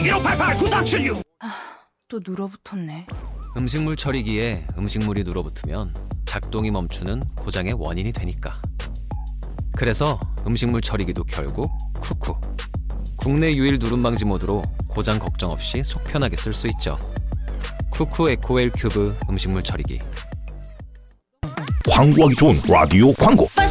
1588-9376 또 눌어붙었네. 음식물 처리기에 음식물이 눌어붙으면 작동이 멈추는 고장의 원인이 되니까. 그래서 음식물 처리기도 결국 쿠쿠. 국내 유일 누름방지 모드로 고장 걱정 없이 속 편하게 쓸 수 있죠. 쿠쿠 에코웰 큐브 음식물 처리기. 광고하기 좋은 라디오 광고.